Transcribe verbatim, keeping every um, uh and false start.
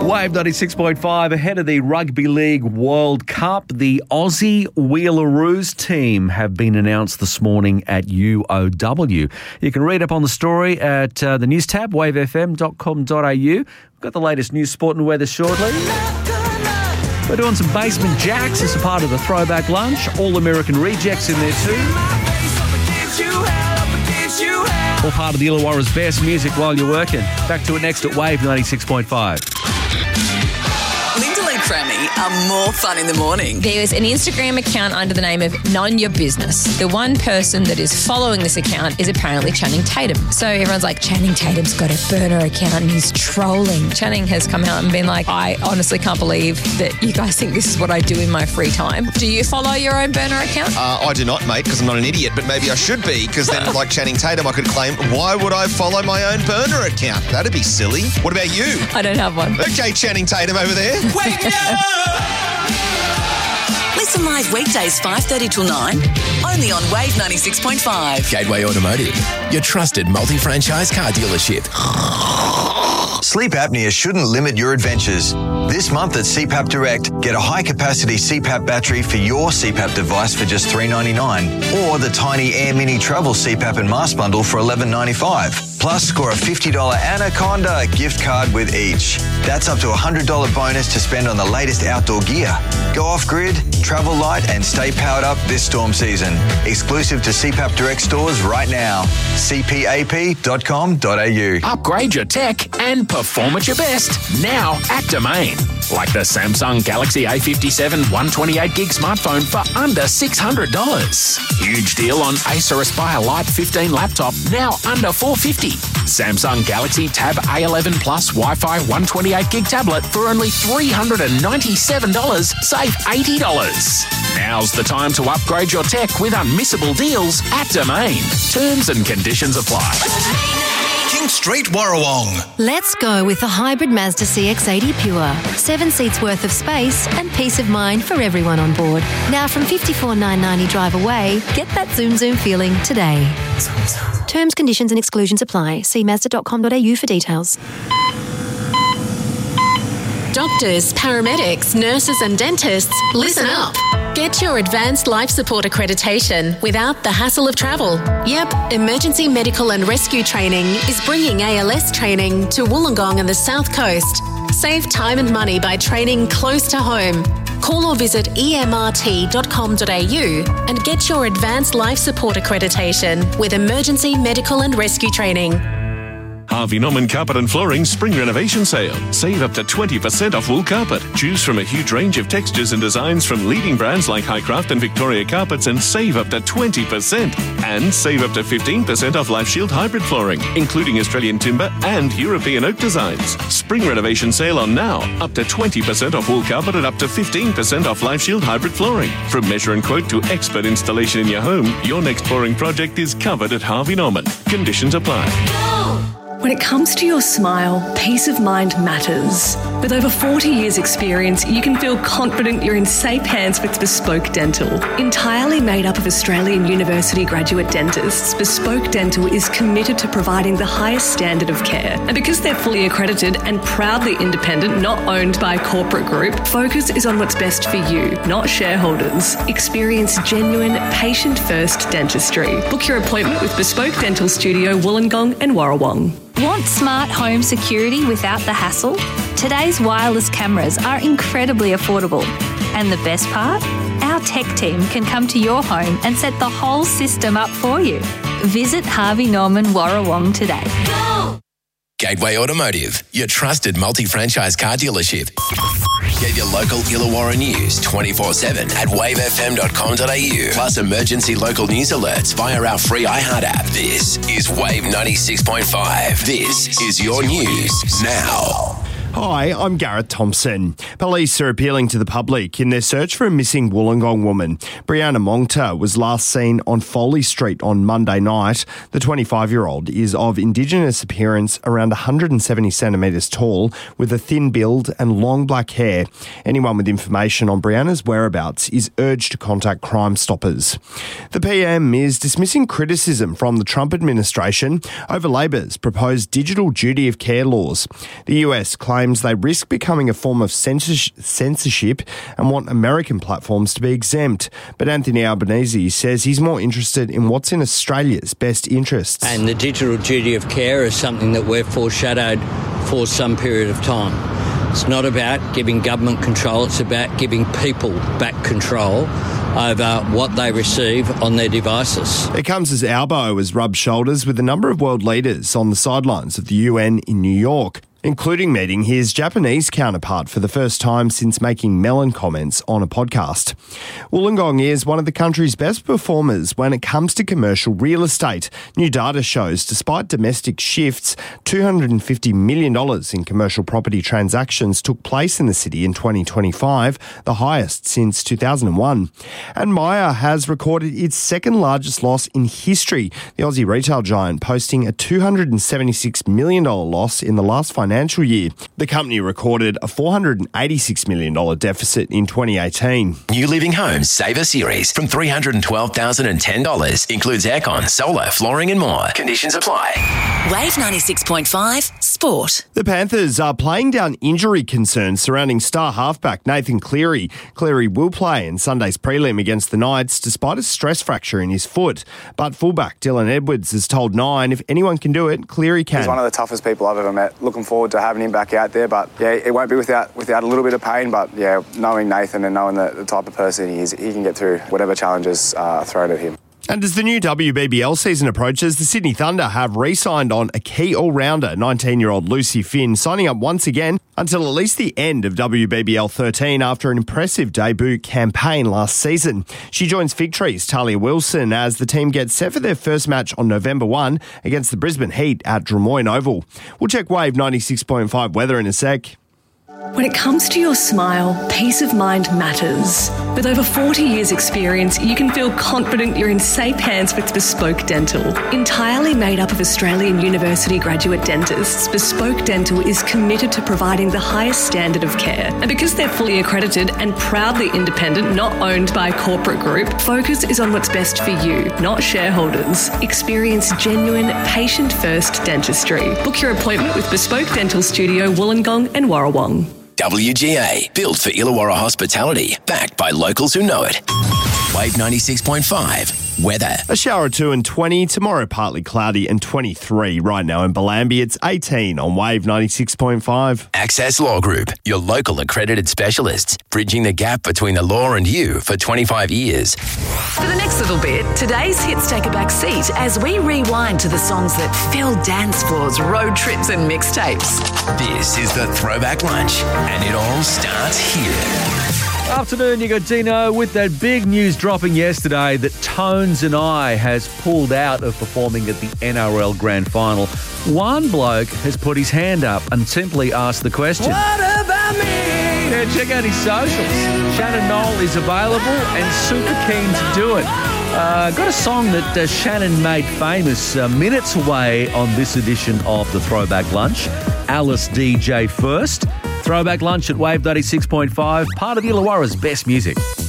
Wave ninety-six point five ahead of the Rugby League World Cup. The Aussie Wheelaroos team have been announced this morning at U O W. You can read up on the story at uh, the news tab, wave f m dot com dot a u. We've got the latest news, sport and weather shortly. We're doing some Basement Jacks as a part of the throwback lunch. All American Rejects in there too. All part of the Illawarra's best music while you're working. Back to it next at Wave ninety-six point five. Linda Lee Crammy are more fun in the morning. There is an Instagram account under the name of None Your Business. The one person that is following this account is apparently Channing Tatum. So everyone's like, Channing Tatum's got a burner account and he's trolling. Channing has come out and been like, I honestly can't believe that you guys think this is what I do in my free time. Do you follow your own burner account? Uh, I do not, mate, because I'm not an idiot, but maybe I should be, because then, like Channing Tatum, I could claim, why would I follow my own burner account? That'd be silly. What about you? I don't have one. Okay, Channing Tatum over there. Wake me up! Listen live weekdays five thirty till nine, only on Wave ninety-six point five. Gateway Automotive, your trusted multi-franchise car dealership. Sleep apnea shouldn't limit your adventures. This month at C PAP Direct, get a high-capacity C PAP battery for your C PAP device for just three dollars ninety-nine, or the tiny Air Mini Travel C PAP and Mask Bundle for eleven dollars ninety-five. Plus, score a fifty dollars Anaconda gift card with each. That's up to a one hundred dollars bonus to spend on the latest outdoor gear. Go off-grid, travel light, and stay powered up this storm season. Exclusive to C PAP Direct stores right now. c p a p dot com dot a u. Upgrade your tech and perform at your best now at Domain. Like the Samsung Galaxy A fifty-seven one twenty-eight gig smartphone for under six hundred dollars. Huge deal on Acer Aspire Lite fifteen laptop, now under four hundred fifty dollars. Samsung Galaxy Tab A eleven Plus Wi-Fi one twenty-eight gig tablet for only three hundred ninety-seven dollars, save eighty dollars. Now's the time to upgrade your tech with unmissable deals at Domain. Terms and conditions apply. King Street, Warrawong. Let's go with the hybrid Mazda C X eighty Pure. Seven seats worth of space and peace of mind for everyone on board. Now from fifty-four thousand nine hundred ninety drive away, get that zoom zoom feeling today. Terms, conditions and exclusions apply. See mazda dot com dot a u for details. Doctors, paramedics, nurses and dentists, listen up. Get your advanced life support accreditation without the hassle of travel. Yep, Emergency Medical and Rescue Training is bringing A L S training to Wollongong and the South Coast. Save time and money by training close to home. Call or visit e m r t dot com dot a u and get your advanced life support accreditation with Emergency Medical and Rescue Training. Harvey Norman Carpet and Flooring Spring Renovation Sale. Save up to twenty percent off wool carpet. Choose from a huge range of textures and designs from leading brands like Highcraft and Victoria Carpets and save up to twenty percent. And save up to fifteen percent off Life Shield hybrid flooring, including Australian timber and European oak designs. Spring Renovation Sale on now. Up to twenty percent off wool carpet and up to fifteen percent off Life Shield hybrid flooring. From measure and quote to expert installation in your home, your next flooring project is covered at Harvey Norman. Conditions apply. When it comes to your smile, peace of mind matters. With over forty years experience, you can feel confident you're in safe hands with Bespoke Dental. Entirely made up of Australian University graduate dentists, Bespoke Dental is committed to providing the highest standard of care. And because they're fully accredited and proudly independent, not owned by a corporate group, focus is on what's best for you, not shareholders. Experience genuine, patient-first dentistry. Book your appointment with Bespoke Dental Studio, Wollongong and Warrawong. Want smart home security without the hassle? Today's wireless cameras are incredibly affordable. And the best part? Our tech team can come to your home and set the whole system up for you. Visit Harvey Norman Warrawong today. Go! Gateway Automotive, your trusted multi-franchise car dealership. Get your local Illawarra news twenty-four seven at wave f m dot com dot a u. Plus emergency local news alerts via our free iHeart app. This is Wave ninety-six point five. This is your news now. Hi, I'm Gareth Thompson. Police are appealing to the public in their search for a missing Wollongong woman. Brianna Mongta was last seen on Foley Street on Monday night. The twenty-five-year-old is of Indigenous appearance, around one hundred seventy centimetres tall, with a thin build and long black hair. Anyone with information on Brianna's whereabouts is urged to contact Crime Stoppers. The P M is dismissing criticism from the Trump administration over Labor's proposed digital duty of care laws. The U S claims claims they risk becoming a form of censors- censorship and want American platforms to be exempt. But Anthony Albanese says he's more interested in what's in Australia's best interests. And the digital duty of care is something that we've foreshadowed for some period of time. It's not about giving government control, it's about giving people back control over what they receive on their devices. It comes as Albo has rubbed shoulders with a number of world leaders on the sidelines of the U N in New York, including meeting his Japanese counterpart for the first time since making melon comments on a podcast. Wollongong is one of the country's best performers when it comes to commercial real estate. New data shows despite domestic shifts, two hundred fifty million dollars in commercial property transactions took place in the city in twenty twenty-five, the highest since two thousand one. And Myer has recorded its second largest loss in history, the Aussie retail giant posting a two hundred seventy-six million dollars loss in the last financial financial year. The company recorded a four hundred eighty-six million dollars deficit in twenty eighteen. New Living Homes Saver Series from three hundred twelve thousand ten dollars includes aircon, solar, flooring and more. Conditions apply. Wave ninety-six point five Sport. The Panthers are playing down injury concerns surrounding star halfback Nathan Cleary. Cleary will play in Sunday's prelim against the Knights despite a stress fracture in his foot. But fullback Dylan Edwards has told Nine if anyone can do it, Cleary can. He's one of the toughest people I've ever met. Looking forward to having him back out there, but yeah, it won't be without without a little bit of pain, but yeah, knowing Nathan and knowing the, the type of person he is, he can get through whatever challenges uh, are thrown at him. And as the new W B B L season approaches, the Sydney Thunder have re-signed on a key all-rounder, nineteen-year-old Lucy Finn, signing up once again until at least the end of W B B L thirteen after an impressive debut campaign last season. She joins Fig Tree's Talia Wilson as the team gets set for their first match on November first against the Brisbane Heat at Drummoyne Oval. We'll check Wave ninety-six point five weather in a sec. When it comes to your smile, peace of mind matters. With over forty years experience, you can feel confident you're in safe hands with Bespoke Dental. Entirely made up of Australian University graduate dentists, Bespoke Dental is committed to providing the highest standard of care. And because they're fully accredited and proudly independent, not owned by a corporate group, focus is on what's best for you, not shareholders. Experience genuine, patient-first dentistry. Book your appointment with Bespoke Dental Studio, Wollongong and Warrawong. W G A, built for Illawarra hospitality, backed by locals who know it. Wave ninety-six point five, weather. A shower or two and twenty, tomorrow partly cloudy and twenty-three. Right now in Bellambi, it's eighteen on Wave ninety-six point five. Access Law Group, your local accredited specialists, bridging the gap between the law and you for twenty-five years. For the next little bit, today's hits take a back seat as we rewind to the songs that fill dance floors, road trips and mixtapes. This is the Throwback Lunch, and it all starts here. Afternoon, you got Dino with that big news dropping yesterday that Tones and I has pulled out of performing at the N R L Grand Final. One bloke has put his hand up and simply asked the question. What about me? Yeah, check out his socials. Shannon Knoll is available and super keen to do it. Uh, got a song that uh, Shannon made famous uh, minutes away on this edition of the Throwback Lunch. Alice D J first. Throwback Lunch at Wave ninety-six point five, part of Illawarra's best music.